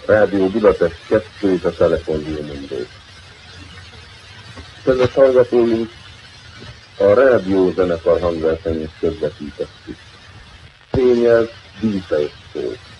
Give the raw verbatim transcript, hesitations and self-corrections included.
Rádió Budapest kettő és a Telefondió Mondó. Kedves hallgatóink, a rádió zenekar hangversenyét közvetítettük. Tényez díszes szó.